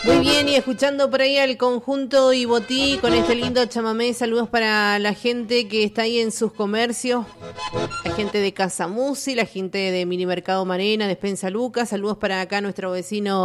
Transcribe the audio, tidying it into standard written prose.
Muy bien, y escuchando por ahí al conjunto Ibotí con este lindo chamamé. Saludos para la gente que está ahí en sus comercios, la gente de Casa Musi, la gente de Mini Mercado Marena, Despensa Lucas. Saludos para acá nuestro vecino